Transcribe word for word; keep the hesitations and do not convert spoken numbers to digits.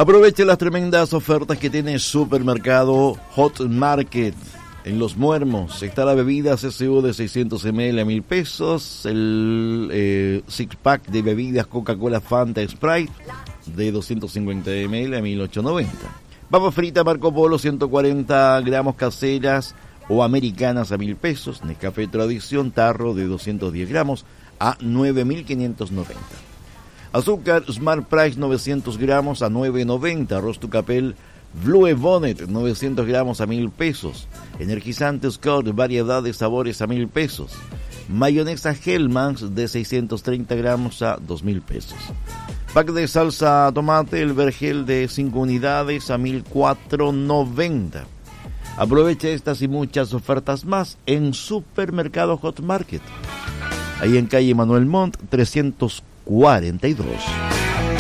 Aproveche las tremendas ofertas que tiene Supermercado Hot Market. En Los Muermos está la bebida C C U de seiscientos mililitros a mil pesos, el eh, six pack de bebidas Coca-Cola, Fanta, Sprite de doscientos cincuenta mililitros a mil ochocientos noventa. Papa frita Marco Polo ciento cuarenta gramos caseras o americanas a mil pesos. Nescafé Tradición Tarro de doscientos diez gramos a nueve mil quinientos noventa. Azúcar Smart Price novecientos gramos a nueve noventa. Arroz Tucapel Blue Bonnet novecientos gramos a mil pesos. Energizante Scott variedad de sabores a mil pesos. Mayonesa Hellmann's de seiscientos treinta gramos a dos mil pesos. Pack de salsa tomate El Vergel de cinco unidades a mil cuatrocientos noventa. Aproveche estas y muchas ofertas más en Supermercado Hot Market. Ahí en calle Manuel Montt trescientos cuarenta y dos.